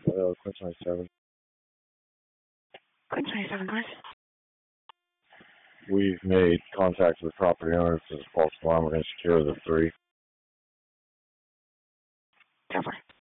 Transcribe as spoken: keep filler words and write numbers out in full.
Uh, Quinn twenty-seven. Quinn twenty-seven, guys. We've made contact with property owners. There's a false alarm. We're going to secure the three. Over.